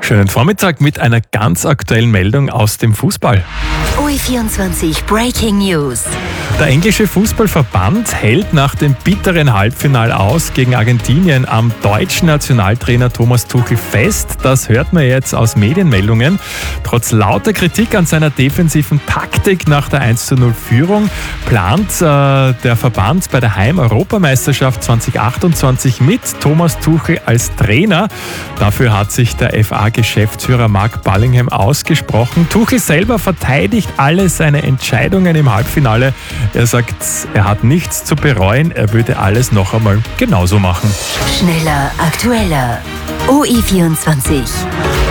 Schönen Vormittag mit einer ganz aktuellen Meldung aus dem Fußball. OE24 Breaking News. Der englische Fußballverband hält nach dem bitteren Halbfinale aus gegen Argentinien am deutschen Nationaltrainer Thomas Tuchel fest. Das hört man jetzt aus Medienmeldungen. Trotz lauter Kritik an seiner defensiven Taktik nach der 1:0 Führung plant der Verband bei der Heim-Europameisterschaft 2028 mit Thomas Tuchel als Trainer. Dafür hat sich der FA-Geschäftsführer Mark Bullingham ausgesprochen. Tuchel selber verteidigt alle seine Entscheidungen im Halbfinale. Er sagt, er hat nichts zu bereuen, er würde alles noch einmal genauso machen. Schneller, aktueller. OE24.